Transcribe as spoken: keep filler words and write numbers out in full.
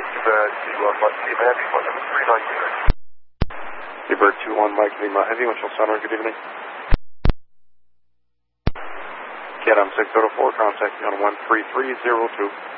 Bird two one Mike Lima Heavy, flight number three nine zero. Bird two one Mike Lima Heavy, what's your sonar, good evening. Cat M six zero four, contact you on one three three zero two.